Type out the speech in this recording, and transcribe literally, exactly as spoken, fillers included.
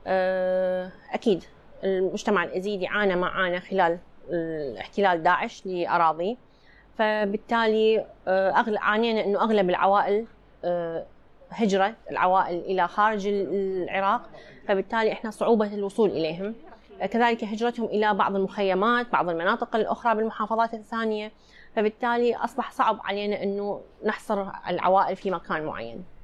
أكيد المجتمع الإزيدي عانى ما عانى خلال احتلال داعش لأراضي، فبالتالي أغلب عانينا أنه أغلب العوائل هجرة العوائل إلى خارج العراق، فبالتالي إحنا صعوبة الوصول إليهم. كذلك هجرتهم إلى بعض المخيمات، بعض المناطق الأخرى بالمحافظات الثانية، فبالتالي أصبح صعب علينا أنه نحصر العوائل في مكان معين.